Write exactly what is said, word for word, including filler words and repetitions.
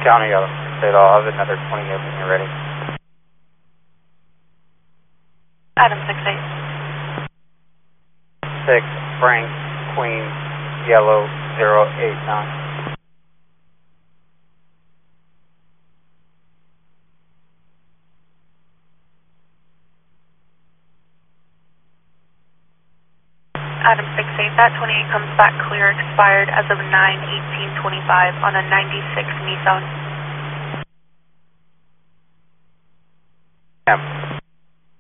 County, I'll say it all. I have another twenty-eight when you're ready. Adam six eight. six, Frank, Queen, Yellow, zero eight nine. Adam six eight, that twenty-eight comes back clear, expired as of nine eighteen twenty-five on a ninety-six Nissan. Yeah.